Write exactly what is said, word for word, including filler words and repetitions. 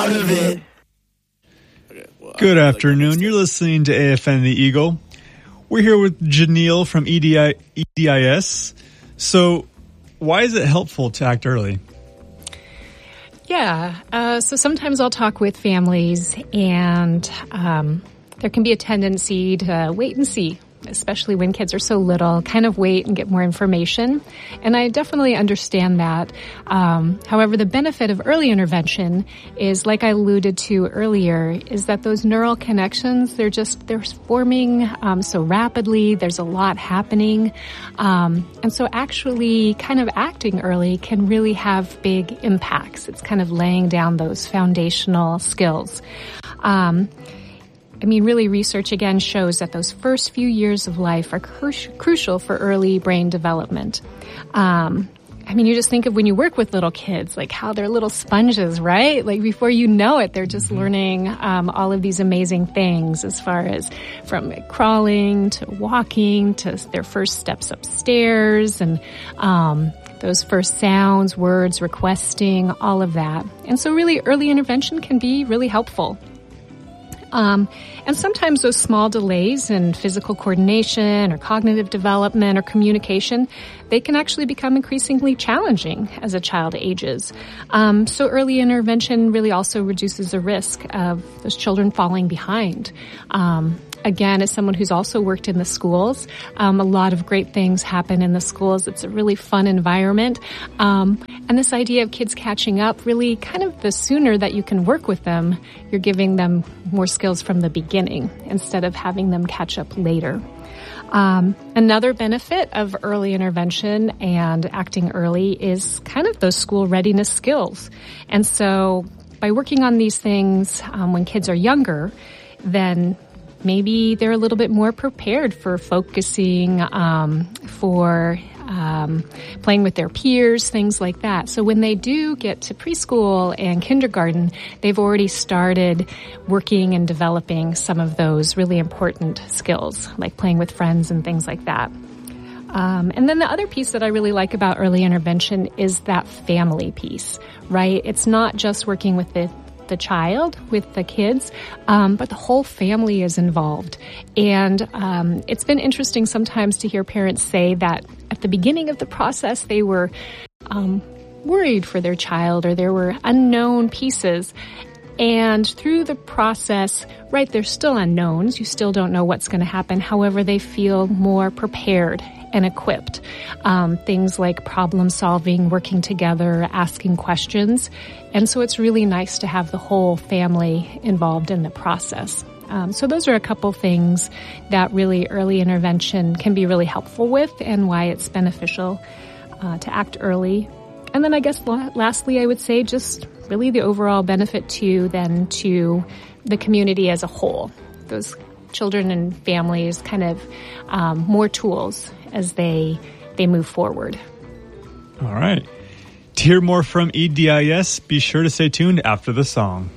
part of it. Good afternoon. You're listening to A F N The Eagle. We're here with Janelle from E D I, E D I S. So why is it helpful to act early? Yeah, uh, so sometimes I'll talk with families, and um, there can be a tendency to wait and see, especially when kids are so little, kind of wait and get more information. And I definitely understand that. Um, however, the benefit of early intervention is, like I alluded to earlier, is that those neural connections, they're just, they're forming um, so rapidly. There's a lot happening. Um, and so actually kind of acting early can really have big impacts. It's kind of laying down those foundational skills. Um, I mean, really, research again shows that those first few years of life are cru- crucial for early brain development. Um, I mean, you just think of when you work with little kids, like how they're little sponges, right? Like before you know it, they're just learning um, all of these amazing things as far as from crawling to walking to their first steps upstairs and um, those first sounds, words, requesting, all of that. And so really early intervention can be really helpful. Um, and sometimes those small delays in physical coordination or cognitive development or communication, they can actually become increasingly challenging as a child ages. Um, so early intervention really also reduces the risk of those children falling behind. Um, Again, as someone who's also worked in the schools, um, a lot of great things happen in the schools. It's a really fun environment. Um, and this idea of kids catching up, really kind of the sooner that you can work with them, you're giving them more skills from the beginning instead of having them catch up later. Um, another benefit of early intervention and acting early is kind of those school readiness skills. And so by working on these things um, when kids are younger, then maybe they're a little bit more prepared for focusing, um, for um, playing with their peers, things like that. So when they do get to preschool and kindergarten, they've already started working and developing some of those really important skills, like playing with friends and things like that. Um, and then the other piece that I really like about early intervention is that family piece, right? It's not just working with the the child, with the kids, um, but the whole family is involved. And um, it's been interesting sometimes to hear parents say that at the beginning of the process, they were um, worried for their child, or there were unknown pieces. And through the process, right, there's still unknowns. You still don't know what's going to happen. However, they feel more prepared and equipped. Um, things like problem solving, working together, asking questions. And so it's really nice to have the whole family involved in the process. Um, so those are a couple things that really early intervention can be really helpful with, and why it's beneficial uh, to act early. And then I guess la- lastly, I would say just really the overall benefit to then to the community as a whole. Those children and families kind of um, more tools as they they move forward. All right. To hear more from E D I S, be sure to stay tuned after the song.